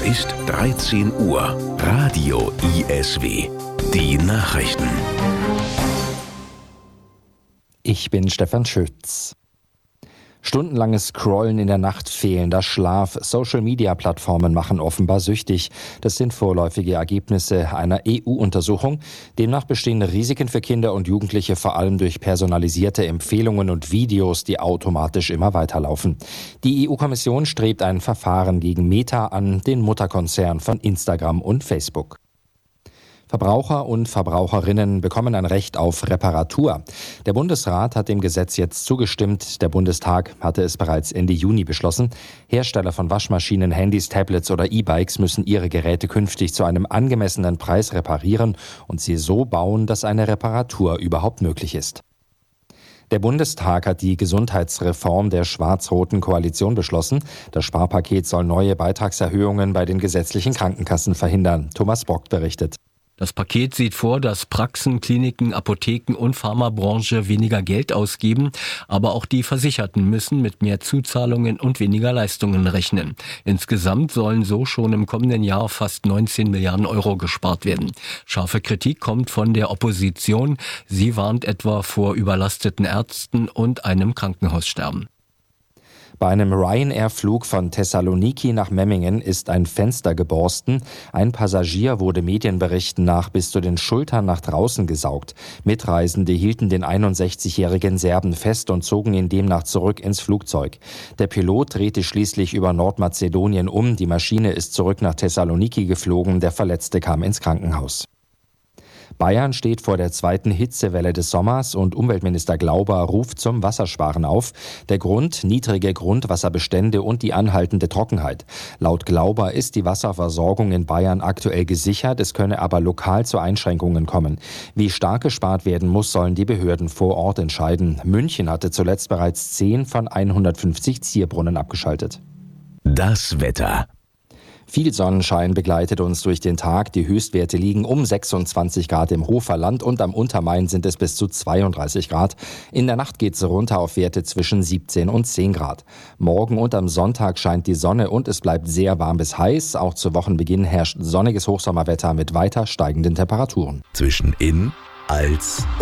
ist 13 Uhr. Radio ISW. Die Nachrichten. Ich bin Stefan Schütz. Stundenlanges Scrollen in der Nacht, fehlender Schlaf, Social-Media-Plattformen machen offenbar süchtig. Das sind vorläufige Ergebnisse einer EU-Untersuchung. Demnach bestehen Risiken für Kinder und Jugendliche vor allem durch personalisierte Empfehlungen und Videos, die automatisch immer weiterlaufen. Die EU-Kommission strebt ein Verfahren gegen Meta an, den Mutterkonzern von Instagram und Facebook. Verbraucher und Verbraucherinnen bekommen ein Recht auf Reparatur. Der Bundesrat hat dem Gesetz jetzt zugestimmt. Der Bundestag hatte es bereits Ende Juni beschlossen. Hersteller von Waschmaschinen, Handys, Tablets oder E-Bikes müssen ihre Geräte künftig zu einem angemessenen Preis reparieren und sie so bauen, dass eine Reparatur überhaupt möglich ist. Der Bundestag hat die Gesundheitsreform der schwarz-roten Koalition beschlossen. Das Sparpaket soll neue Beitragserhöhungen bei den gesetzlichen Krankenkassen verhindern. Thomas Bock berichtet. Das Paket sieht vor, dass Praxen, Kliniken, Apotheken und Pharmabranche weniger Geld ausgeben, aber auch die Versicherten müssen mit mehr Zuzahlungen und weniger Leistungen rechnen. Insgesamt sollen so schon im kommenden Jahr fast 19 Milliarden Euro gespart werden. Scharfe Kritik kommt von der Opposition. Sie warnt etwa vor überlasteten Ärzten und einem Krankenhaussterben. Bei einem Ryanair-Flug von Thessaloniki nach Memmingen ist ein Fenster geborsten. Ein Passagier wurde Medienberichten nach bis zu den Schultern nach draußen gesaugt. Mitreisende hielten den 61-jährigen Serben fest und zogen ihn demnach zurück ins Flugzeug. Der Pilot drehte schließlich über Nordmazedonien um. Die Maschine ist zurück nach Thessaloniki geflogen. Der Verletzte kam ins Krankenhaus. Bayern steht vor der zweiten Hitzewelle des Sommers und Umweltminister Glauber ruft zum Wassersparen auf. Der Grund: niedrige Grundwasserbestände und die anhaltende Trockenheit. Laut Glauber ist die Wasserversorgung in Bayern aktuell gesichert, es könne aber lokal zu Einschränkungen kommen. Wie stark gespart werden muss, sollen die Behörden vor Ort entscheiden. München hatte zuletzt bereits 10 von 150 Zierbrunnen abgeschaltet. Das Wetter. Viel Sonnenschein begleitet uns durch den Tag. Die Höchstwerte liegen um 26 Grad im Hoferland und am Untermain sind es bis zu 32 Grad. In der Nacht geht es runter auf Werte zwischen 17 und 10 Grad. Morgen und am Sonntag scheint die Sonne und es bleibt sehr warm bis heiß. Auch zu Wochenbeginn herrscht sonniges Hochsommerwetter mit weiter steigenden Temperaturen. Zwischen In, Als